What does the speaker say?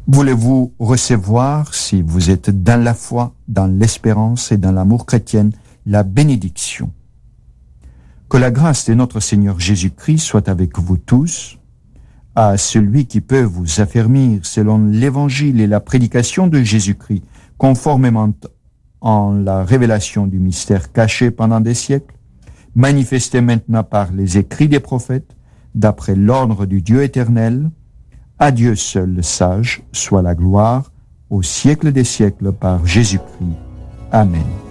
Voulez-vous recevoir, si vous êtes dans la foi, dans l'espérance et dans l'amour chrétien, la bénédiction? Que la grâce de notre Seigneur Jésus-Christ soit avec vous tous. À celui qui peut vous affermir selon l'évangile et la prédication de Jésus-Christ, conformément en la révélation du mystère caché pendant des siècles, manifesté maintenant par les écrits des prophètes, d'après l'ordre du Dieu éternel, à Dieu seul le sage, soit la gloire au siècle des siècles par Jésus-Christ. Amen.